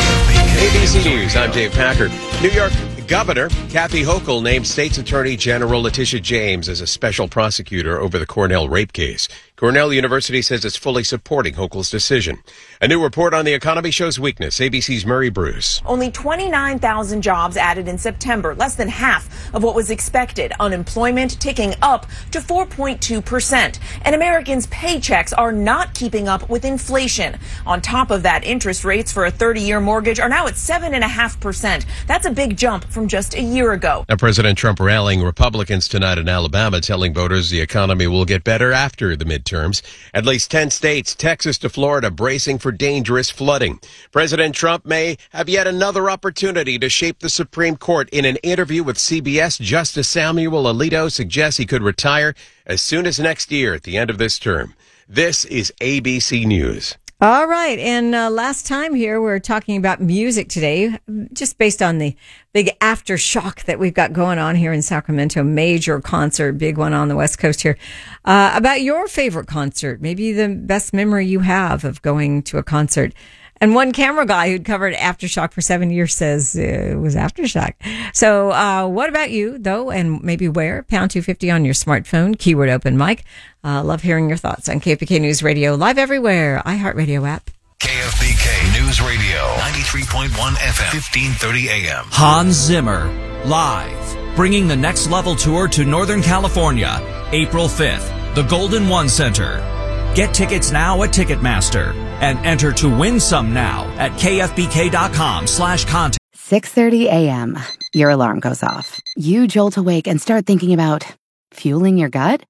S16: A B C News, I'm Dave Packard. New York Governor Kathy Hochul named State's Attorney General Letitia James as a special prosecutor over the Cornell rape case. Cornell University says it's fully supporting Hochul's decision. A new report on the economy shows weakness. A B C's Murray Bruce.
S17: Only twenty-nine thousand jobs added in September, less than half of what was expected. Unemployment ticking up to four point two percent. And Americans' paychecks are not keeping up with inflation. On top of that, interest rates for a thirty-year mortgage are now at seven point five percent. That's a big jump from just a year ago.
S16: Now, President Trump rallying Republicans tonight in Alabama, telling voters the economy will get better after the midterms. At least ten states, Texas to Florida, bracing for dangerous flooding. President Trump may have yet another opportunity to shape the Supreme Court. In an interview with C B S, Justice Samuel Alito suggests he could retire as soon as next year at the end of this term. This is A B C News.
S9: All right. And uh, last time here, we're talking about music today, just based on the big aftershock that we've got going on here in Sacramento. Major concert, big one on the West Coast here. Uh, about your favorite concert, maybe the best memory you have of going to a concert. And one camera guy who'd covered Aftershock for seven years says uh, it was Aftershock. So uh, what about you, though, and maybe where? Pound two fifty on your smartphone, keyword open mic. Uh, love hearing your thoughts on K F B K News Radio, live everywhere, iHeartRadio app.
S8: K F B K News Radio, ninety-three point one F M, fifteen thirty A M.
S18: Hans Zimmer, live, bringing the Next Level Tour to Northern California, April fifth, the Golden One Center. Get tickets now at Ticketmaster and enter to win some now at kfbk.com slash contest.
S4: six thirty a.m. Your alarm goes off. You jolt awake and start thinking about fueling your gut?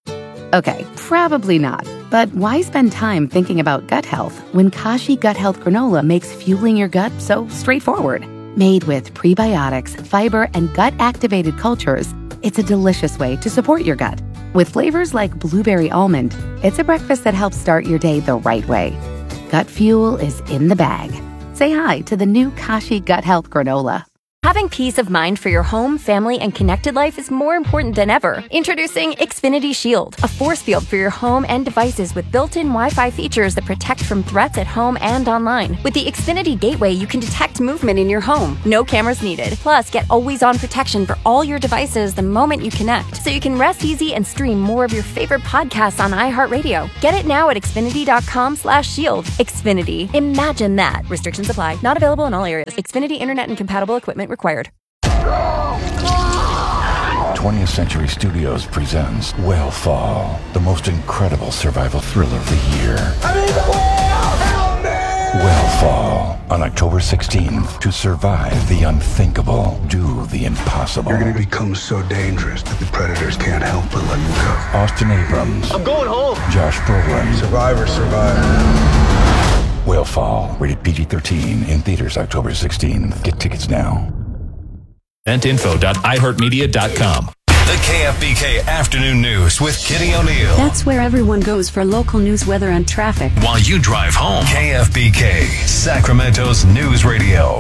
S4: Okay, probably not. But why spend time thinking about gut health when Kashi Gut Health Granola makes fueling your gut so straightforward? Made with prebiotics, fiber, and gut-activated cultures, it's a delicious way to support your gut. With flavors like blueberry almond, it's a breakfast that helps start your day the right way. Gut fuel is in the bag. Say hi to the new Kashi Gut Health Granola.
S25: Having peace of mind for your home, family, and connected life is more important than ever. Introducing Xfinity Shield, a force field for your home and devices with built-in Wi-Fi features that protect from threats at home and online. With the Xfinity Gateway, you can detect movement in your home. No cameras needed. Plus, get always-on protection for all your devices the moment you connect, so you can rest easy and stream more of your favorite podcasts on iHeartRadio. Get it now at Xfinity.com slash shield. Xfinity. Imagine that. Restrictions apply. Not available in all areas. Xfinity Internet and compatible equipment required.
S5: twentieth Century Studios presents Whalefall, the most incredible survival thriller of the year. I'm in the whale! Help me! Whalefall, on October sixteenth. To survive the unthinkable, do the impossible.
S24: You're going to become so dangerous that the predators can't help but let you go.
S5: Austin Abrams.
S24: I'm going home.
S5: Josh Brolin.
S24: Survivor, survivor.
S5: Whalefall, rated P G thirteen, in theaters October sixteenth. Get tickets now.
S8: event info dot i heart media dot com. The K F B K Afternoon News with Kitty O'Neill.
S3: That's where everyone goes for local news, weather, and traffic.
S8: While you drive home, K F B K, Sacramento's news radio.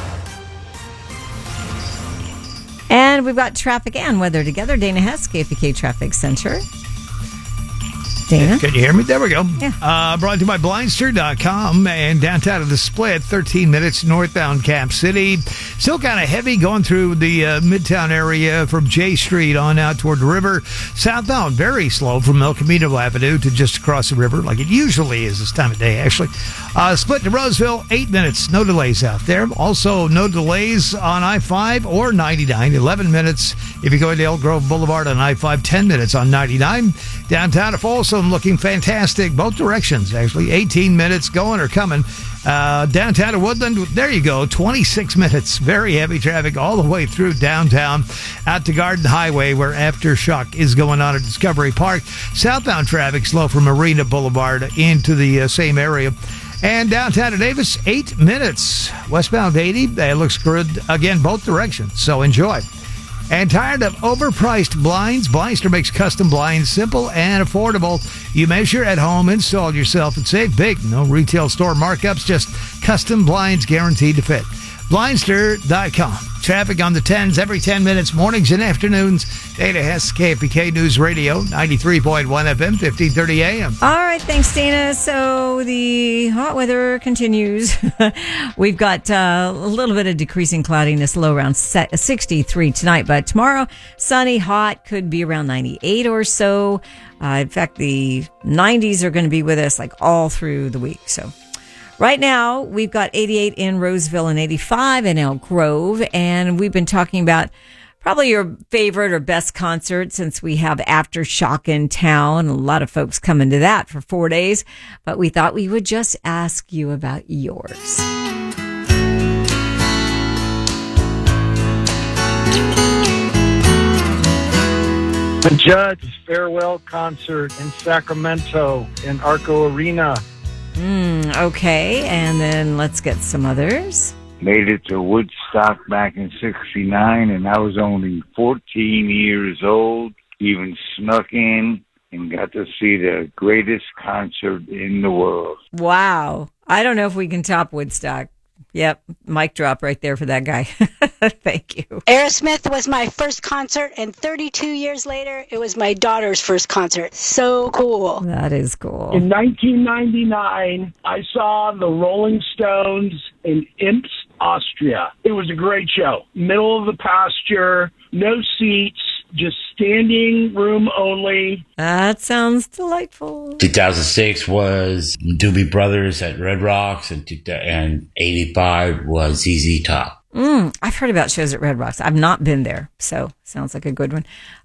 S9: And we've got traffic and weather together. Dana Hess, K F B K Traffic Center. Dana?
S10: Can you hear me? There we go.
S9: Yeah.
S10: Uh, brought to you by Blindster dot com and downtown of the Split, thirteen minutes northbound Cap City. Still kind of heavy going through the uh, Midtown area from J Street on out toward the river. Southbound, very slow from El Camino Avenue to just across the river, like it usually is this time of day, actually. Uh, Split to Roseville, eight minutes. No delays out there. Also, no delays on I five or ninety-nine. eleven minutes if you're going to Elk Grove Boulevard on I five. ten minutes on ninety-nine. Downtown to Folsom, looking fantastic. Both directions, actually. eighteen minutes going or coming. Uh, downtown to Woodland, there you go. twenty-six minutes. Very heavy traffic all the way through downtown out to Garden Highway, where Aftershock is going on at Discovery Park. Southbound traffic slow from Marina Boulevard into the uh, same area. And downtown to Davis, eight minutes. Westbound eighty, it looks good again, both directions. So enjoy. And tired of overpriced blinds? Blindster makes custom blinds simple and affordable. You measure at home, install yourself, and save big. No retail store markups, just custom blinds guaranteed to fit. Blindster dot com. Traffic on the tens every ten minutes, mornings and afternoons. Dana Hess, K F B K News Radio, ninety-three point one F M, fifteen thirty A M.
S9: All right, thanks, Dana. So the hot weather continues. We've got uh, a little bit of decreasing cloudiness, low around sixty-three tonight, but tomorrow, sunny, hot, could be around ninety-eight or so. Uh, in fact, the nineties are going to be with us like all through the week, so... Right now, we've got eighty-eight in Roseville and eighty-five in Elk Grove, and we've been talking about probably your favorite or best concert since we have Aftershock in town. A lot of folks coming to that for four days, but we thought we would just ask you about yours.
S11: The Judge farewell concert in Sacramento in Arco Arena.
S9: Mm, okay, and then let's get some others.
S19: Made it to Woodstock back in sixty-nine, and I was only fourteen years old. Even snuck in and got to see the greatest concert in the world.
S9: Wow. I don't know if we can top Woodstock. Yep, mic drop right there for that guy. Thank you.
S20: Aerosmith was my first concert, and thirty-two years later, it was my daughter's first concert. So cool.
S9: That is cool.
S11: In nineteen ninety-nine, I saw the Rolling Stones in Imps, Austria. It was a great show. Middle of the pasture, no seats, just standing room only.
S9: That sounds delightful.
S21: two thousand six was Doobie Brothers at Red Rocks, and, and eighty-five was Z Z Top.
S9: Mm, I've heard about shows at Red Rocks. I've not been there, so sounds like a good one.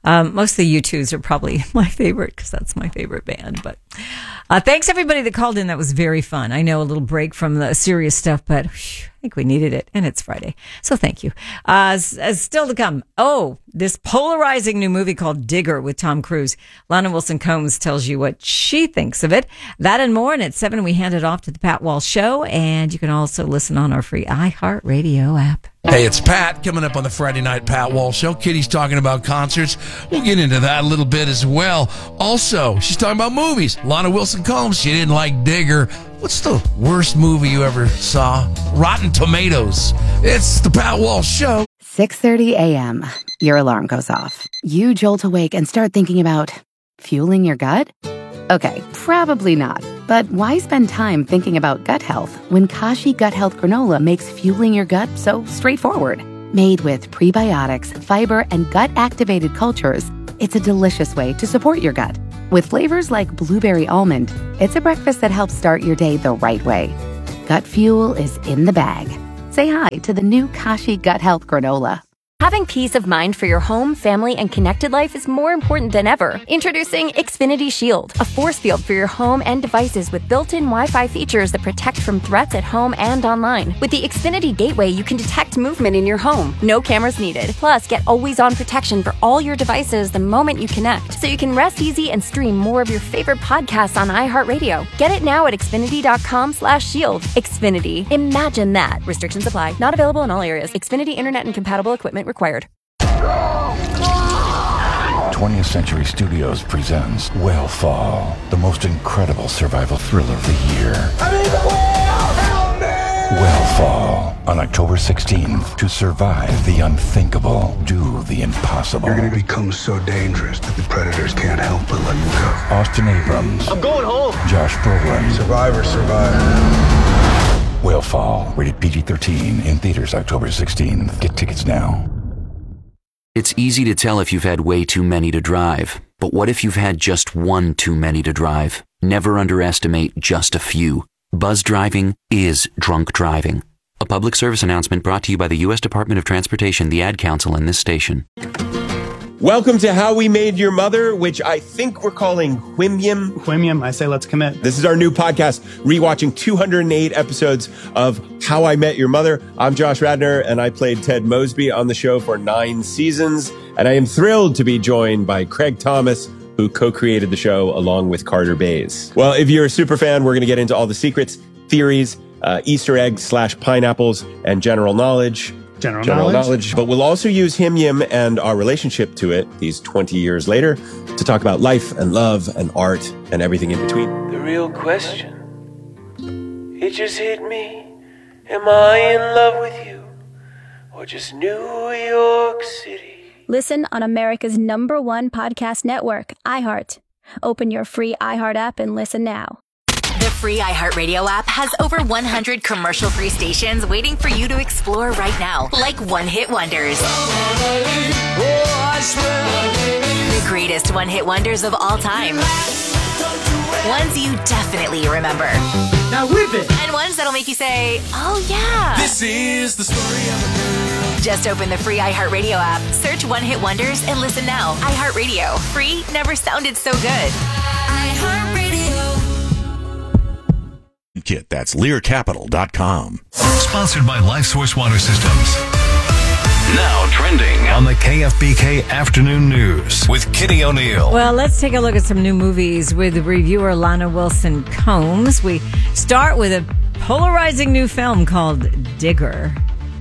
S9: Um, most of the U twos are probably my favorite because that's my favorite band. But uh, thanks everybody that called in. That was very fun. I know a little break from the serious stuff, but whew, I think we needed it, and it's Friday, so thank you. Uh, s- uh, still to come. Oh, this polarizing new movie called Digger with Tom Cruise. Lana Wilson Combs tells you what she thinks of it. That and more. And at seven, we hand it off to the Pat Walsh Show, and you can also listen on our free iHeartRadio app.
S2: Hey, it's Pat coming up on the Friday Night Pat Walsh Show. Kitty's talking about concerts. We'll get into that a little bit as well. Also, she's talking about movies. Lana Wilson Combs, she didn't like Digger. What's the worst movie you ever saw? Rotten Tomatoes. It's the Pat Walsh Show.
S4: six thirty a.m. Your alarm goes off. You jolt awake and start thinking about fueling your gut? Okay, probably not. But why spend time thinking about gut health when Kashi Gut Health Granola makes fueling your gut so straightforward? Made with prebiotics, fiber, and gut-activated cultures, it's a delicious way to support your gut. With flavors like blueberry almond, it's a breakfast that helps start your day the right way. Gut fuel is in the bag. Say hi to the new Kashi Gut Health Granola.
S25: Having peace of mind for your home, family, and connected life is more important than ever. Introducing Xfinity Shield, a force field for your home and devices with built-in Wi-Fi features that protect from threats at home and online. With the Xfinity Gateway, you can detect movement in your home. No cameras needed. Plus, get always-on protection for all your devices the moment you connect, so you can rest easy and stream more of your favorite podcasts on iHeartRadio. Get it now at Xfinity.com slash shield. Xfinity. Imagine that. Restrictions apply. Not available in all areas. Xfinity Internet and compatible equipment required.
S5: twentieth Century Studios presents Wellfall, the most incredible survival thriller of the year. Wellfall, on October sixteenth. To survive the unthinkable, do the impossible.
S24: You're going to become so dangerous that the predators can't help but let you go.
S5: Austin Abrams.
S24: I'm going home.
S5: Josh Brolin.
S24: Survivor, survivor.
S5: Wellfall, rated P G thirteen, in theaters October sixteenth. Get tickets now.
S6: It's easy to tell if you've had way too many to drive. But what if you've had just one too many to drive? Never underestimate just a few. Buzz driving is drunk driving. A public service announcement brought to you by the U S Department of Transportation, the Ad Council, and this station.
S16: Welcome to How We Made Your Mother, which I think we're calling Whimyam.
S7: Whimyam, I say let's commit.
S16: This is our new podcast, rewatching two hundred eight episodes of How I Met Your Mother. I'm Josh Radnor, and I played Ted Mosby on the show for nine seasons. And I am thrilled to be joined by Craig Thomas, who co-created the show along with Carter Bays. Well, if you're a super fan, we're going to get into all the secrets, theories, uh, Easter eggs slash pineapples, and general knowledge.
S7: General,
S16: general knowledge.
S7: knowledge.
S16: But we'll also use Him Yim and our relationship to it these twenty years later to talk about life and love and art and everything in between.
S22: The real question, it just hit me. Am I in love with you or just New York City?
S23: Listen on America's number one podcast network, iHeart. Open your free iHeart app and listen now.
S26: The free iHeartRadio app has over one hundred commercial-free stations waiting for you to explore right now, like one-hit wonders. The greatest one-hit wonders of all time. Ones you definitely remember.
S22: Now whip it!
S26: And ones that'll make you say, oh yeah.
S22: This is the story of a girl.
S26: Just open the free iHeartRadio app, search One Hit Wonders, and listen now. iHeartRadio. Free never sounded so good.
S27: Kit. That's Lear Capital dot com.
S8: Sponsored by LifeSource Water Systems. Now trending on the K F B K Afternoon News with Kitty O'Neill.
S9: Well, let's take a look at some new movies with reviewer Lana Wilson Combs. We start with a polarizing new film called Digger.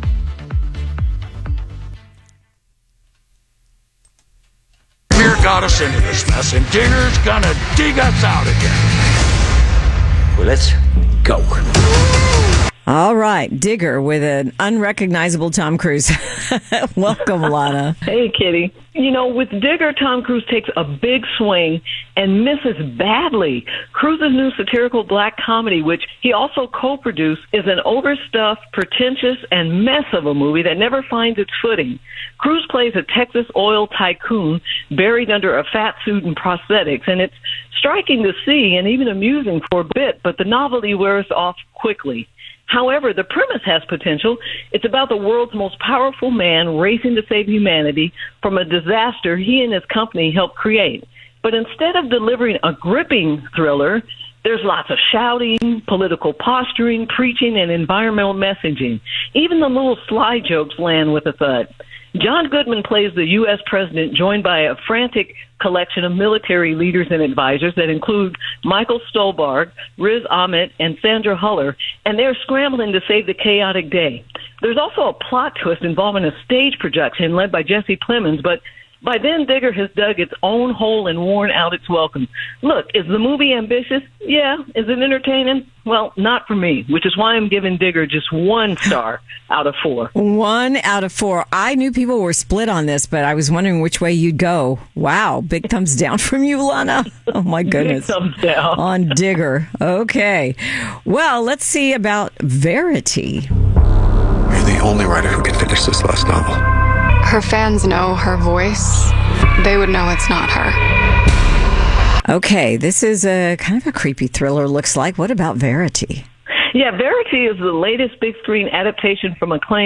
S28: Fear got us into this mess, and Digger's gonna dig us out again.
S22: Well, let's go.
S9: All right, Digger with an unrecognizable Tom Cruise. Welcome, Lana.
S29: Hey, Kitty. You know, with Digger, Tom Cruise takes a big swing and misses badly. Cruise's new satirical black comedy, which he also co-produced, is an overstuffed, pretentious, and mess of a movie that never finds its footing. Cruise plays a Texas oil tycoon buried under a fat suit and prosthetics, and it's striking to see and even amusing for a bit, but the novelty wears off quickly. However, the premise has potential. It's about the world's most powerful man racing to save humanity from a disaster he and his company helped create. But instead of delivering a gripping thriller, there's lots of shouting, political posturing, preaching, and environmental messaging. Even the little sly jokes land with a thud. John Goodman plays the U S president, joined by a frantic collection of military leaders and advisors that include Michael Stolberg, Riz Ahmed, and Sandra Huller, and they're scrambling to save the chaotic day. There's also a plot twist involving a stage production led by Jesse Plemons, but by then, Digger has dug its own hole and worn out its welcome. Look, is the movie ambitious? Yeah. Is it entertaining? Well, not for me, which is why I'm giving Digger just one star out of four.
S9: One out of four. I knew people were split on this, but I was wondering which way you'd go. Wow. Big thumbs down from you, Lana. Oh, my goodness.
S29: Big thumbs down.
S9: On Digger. Okay. Well, let's see about Verity.
S1: You're the only writer who can finish this last novel.
S3: Her fans know her voice. They would know it's not her.
S9: Okay, this is a kind of a creepy thriller, looks like. What about Verity?
S29: Yeah, Verity is the latest big screen adaptation from acclaimed